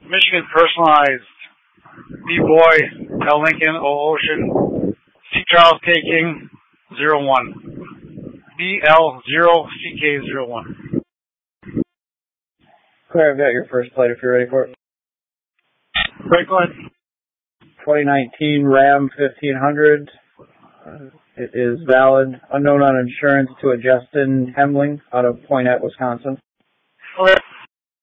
Michigan personalized. B-Boy, L. Lincoln, O. Ocean, C. Charles K. King, 01. BL0CK01. Claire, I've got your first plate if you're ready for it. Right, go ahead. 2019 Ram 1500. It is valid. Unknown on insurance to a Justin Hemling out of Poinette, Wisconsin. Okay.